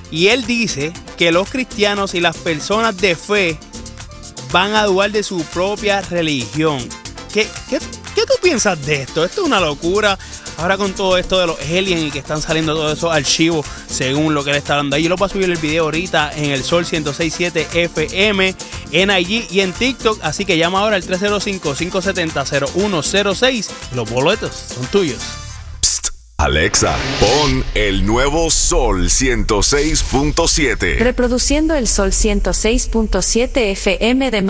Y él dice que los cristianos y las personas de fe van a dudar de su propia religión. ¿Qué tú piensas de esto? Esto es una locura. Ahora con todo esto de los aliens y que están saliendo todos esos archivos según lo que él está dando ahí. Yo lo voy a subir el video ahorita en el Sol 106.7 FM, en IG y en TikTok. Así que llama ahora al 305-570-0106. Los boletos son tuyos. Psst, Alexa, pon el nuevo Sol 106.7. Reproduciendo el Sol 106.7 FM de